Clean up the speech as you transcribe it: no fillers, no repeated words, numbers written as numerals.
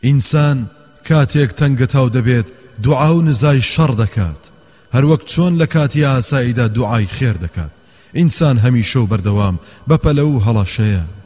ئینسان کاتێک تەنگەتاو دەبێت دوعا و نزای شەڕ دەکات، هەروەک چۆن لە کاتی ئاساییدا دوعای خێر دەکات. ئینسان هەمیشە و بەردەوام بەپەلە و هەڵەشەیە.